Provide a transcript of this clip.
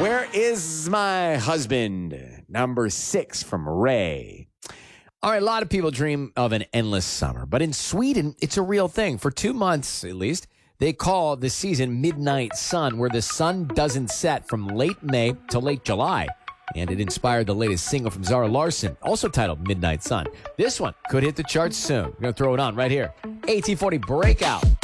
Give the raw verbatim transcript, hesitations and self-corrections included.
Where is my husband? Number six from Ray. All right, a lot of people dream of an endless summer, but in Sweden, it's a real thing. For two months, at least, they call the season Midnight Sun, where the sun doesn't set from late May to late July. And it inspired the latest single from Zara Larsson, also titled Midnight Sun. This one could hit the charts soon. We're going to throw it on right here. A T forty Breakout.